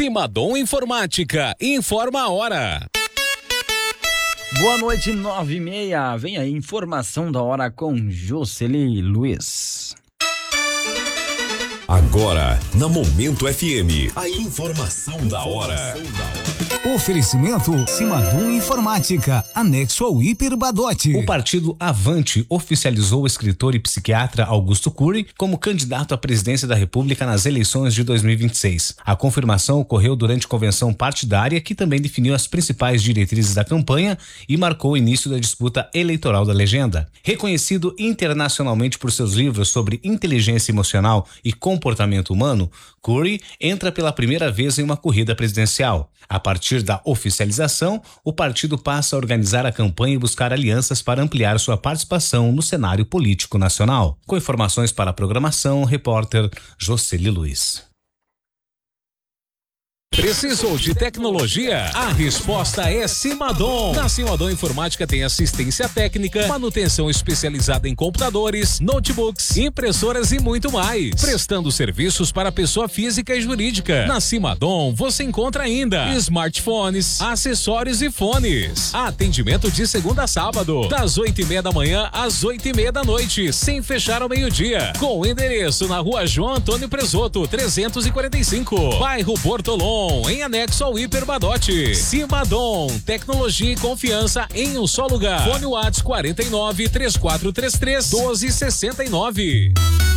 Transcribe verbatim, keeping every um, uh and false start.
Simadom Informática, informa a hora. Boa noite, nove e meia. Vem aí, informação da hora com Jocely Luiz. Agora, na Momento F M, a informação da hora. Oferecimento Simadom Informática, anexo ao Hiper Badote. O partido Avante oficializou o escritor e psiquiatra Augusto Cury como candidato à presidência da República nas eleições de dois mil e vinte e seis. A confirmação ocorreu durante convenção partidária que também definiu as principais diretrizes da campanha e marcou o início da disputa eleitoral da legenda. Reconhecido internacionalmente por seus livros sobre inteligência emocional e comportamento humano, Cury entra pela primeira vez em uma corrida presidencial. A partir da oficialização, o partido passa a organizar a campanha e buscar alianças para ampliar sua participação no cenário político nacional. Com informações para a programação, repórter Jocely Luiz. Precisou de tecnologia? A resposta é Simadom. Na Simadom Informática tem assistência técnica, manutenção especializada em computadores, notebooks, impressoras e muito mais. Prestando serviços para pessoa física e jurídica. Na Simadom você encontra ainda smartphones, acessórios e fones. Atendimento de segunda a sábado, das oito e meia da manhã às oito e meia da noite, sem fechar ao meio-dia. Com endereço na rua João Antônio Presoto, trezentos e quarenta e cinco, bairro Bortolom, em anexo ao Hiper Badote. Simadom, tecnologia e confiança em um só lugar. Fone WhatsApp quarenta e nove, três quatro três três, doze sessenta e nove.